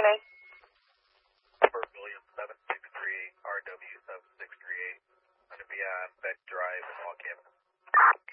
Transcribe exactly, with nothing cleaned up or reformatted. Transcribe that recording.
name? Fort William seven six three eight, R W seven six three eight, going to be on Beck Drive in Waukegan.